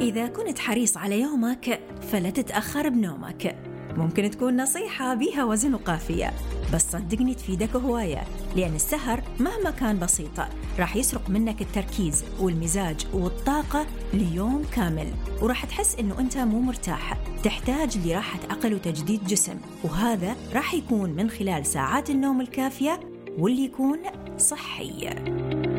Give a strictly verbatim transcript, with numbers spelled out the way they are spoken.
إذا كنت حريص على يومك فلا تتأخر بنومك. ممكن تكون نصيحة بيها وزن وقافية، بس صدقني تفيدك هواية، لأن السهر مهما كان بسيطة راح يسرق منك التركيز والمزاج والطاقة ليوم كامل، وراح تحس إنه أنت مو مرتاح، تحتاج لراحة عقل وتجديد جسم، وهذا راح يكون من خلال ساعات النوم الكافية واللي يكون صحي.